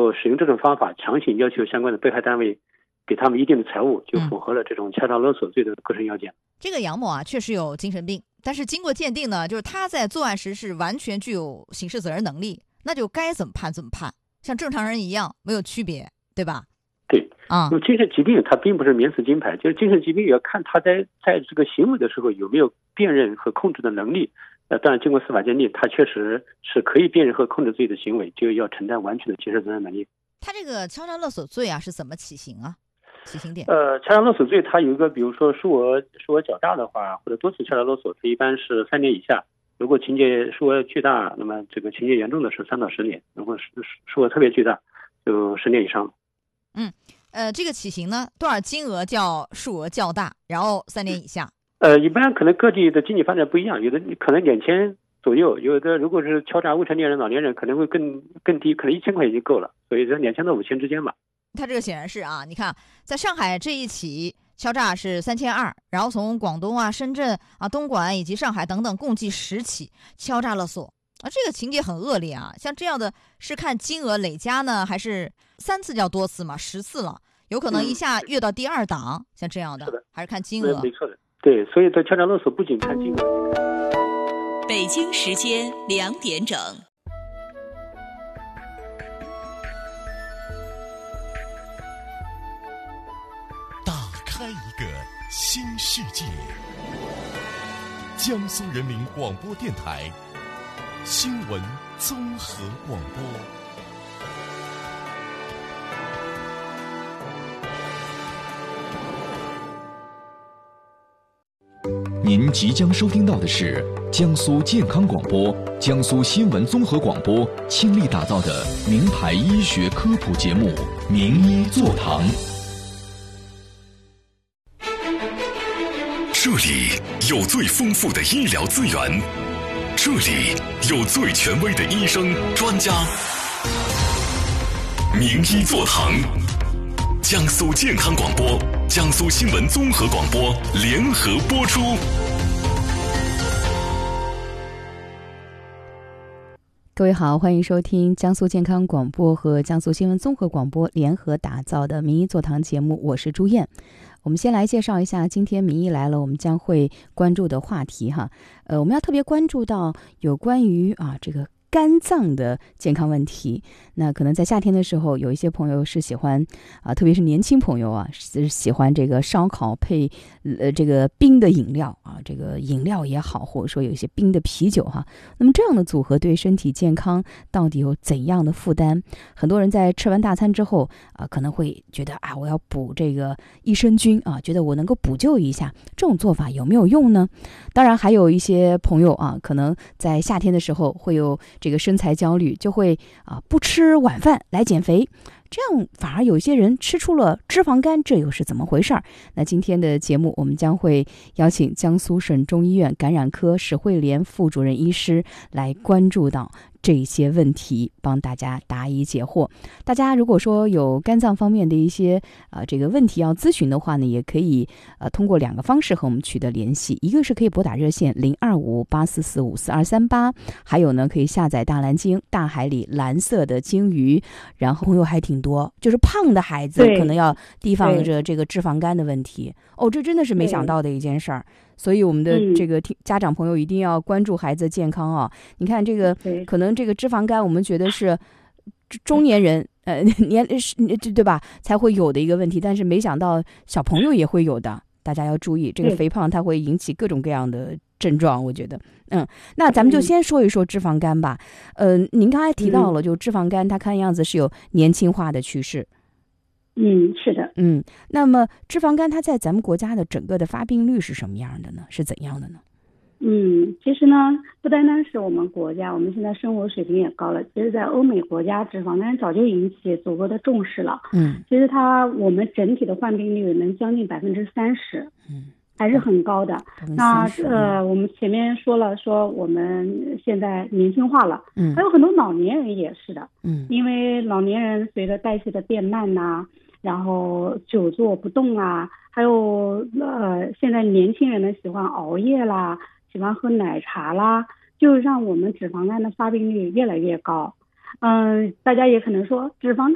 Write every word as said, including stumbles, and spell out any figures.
果使用这种方法强行要求相关的被害单位给他们一定的财物，就符合了这种敲诈勒索罪的构成要件。 嗯、这个杨某啊，确实有精神病，但是经过鉴定呢，就是他在作案时是完全具有刑事责任能力，那就该怎么判怎么判，像正常人一样没有区别，对吧？ 对啊， 因为精神疾病它并不是免死金牌，就是精神疾病也要看他在在这个行为的时候有没有辨认和控制的能力。呃，当然经过司法鉴定，他确实是可以辨认和控制自己的行为，就要承担完全的刑事责任能力。 他这个敲诈勒索罪啊是怎么起刑啊？起刑点？ 呃，敲诈勒索罪它有一个，比如说数额数额较大的话，或者多次敲诈勒索，它一般是三年以下。如果情节数额巨大，那么这个情节严重的是三到十年；如果是数额特别巨大，就十年以上。 嗯，呃，这个起刑呢，多少金额叫数额较大，然后三年以下？ 呃，一般可能各地的经济发展不一样，有的可能两千左右，有的如果是敲诈未成年人、老年人，可能会更更低，可能一千块已经够了，所以在两千到五千之间吧。 他这个显然是啊，你看，在上海这一起敲诈是三千二，然后从广东啊、深圳啊、东莞以及上海等等共计十起敲诈勒索啊，这个情节很恶劣啊。像这样的是看金额累加呢，还是三次叫多次嘛？十次了，有可能一下跃到第二档，嗯、像这样的， 是的， 还是看金额？ 没错的，对，所以在敲诈勒索不仅看金额。 北京时间两点整。 开一个新世界。江苏人民广播电台新闻综合广播。您即将收听到的是江苏健康广播、江苏新闻综合广播倾力打造的名牌医学科普节目《名医座堂》。这里有最丰富的医疗资源，这里有最权威的医生专家。名医座堂，江苏健康广播、江苏新闻综合广播联合播出。 各位好，欢迎收听江苏健康广播和江苏新闻综合广播联合打造的名医座堂节目，我是朱燕。我们先来介绍一下今天名医来了我们将会关注的话题哈。呃，我们要特别关注到有关于啊这个肝脏的健康问题。那可能在夏天的时候，有一些朋友是喜欢啊，特别是年轻朋友啊，是喜欢这个烧烤配呃这个冰的饮料啊，这个饮料也好，或者说有一些冰的啤酒哈。那么这样的组合对身体健康到底有怎样的负担？很多人在吃完大餐之后啊，可能会觉得啊，我要补这个益生菌啊，觉得我能够补救一下，这种做法有没有用呢？当然，还有一些朋友啊，可能在夏天的时候会有这个身材焦虑，就会啊不吃晚饭来减肥，这样反而有些人吃出了脂肪肝，这又是怎么回事儿？那今天的节目我们将会邀请江苏省中医院感染科史慧莲副主任医师来关注到这些问题，帮大家答疑解惑。大家如果说有肝脏方面的一些呃这个问题要咨询的话呢，也可以呃通过两个方式和我们取得联系，一个是可以拨打热线零二五八四四五四二三八，还有呢可以下载大蓝鲸，大海里蓝色的鲸鱼。然后朋友还挺多，就是胖的孩子可能要提防着这个脂肪肝的问题。哦，这真的是没想到的一件事儿。所以我们的这个家长朋友一定要关注孩子的健康啊！你看这个可能这个脂肪肝，我们觉得是中年人呃年对吧才会有的一个问题，但是没想到小朋友也会有的，大家要注意，这个肥胖它会引起各种各样的症状，我觉得。嗯，那咱们就先说一说脂肪肝吧。呃，您刚才提到了，就脂肪肝它看样子是有年轻化的趋势。 嗯，是的。 嗯，那么脂肪肝它在咱们国家的整个的发病率是什么样的呢？是怎样的呢？ 嗯，其实呢，不单单是我们国家，我们现在生活水平也高了。其实，在欧美国家，脂肪肝早就引起足够的重视了。 嗯， 其实它我们整体的患病率能将近百分之三十。 嗯， 还是很高的。那呃，我们前面说了，说我们现在年轻化了， 嗯， 还有很多老年人也是的， 嗯， 因为老年人随着代谢的变慢呐、啊，然后久坐不动啊，还有呃，现在年轻人呢喜欢熬夜啦，喜欢喝奶茶啦，就让我们脂肪肝的发病率越来越高。嗯、呃，大家也可能说脂肪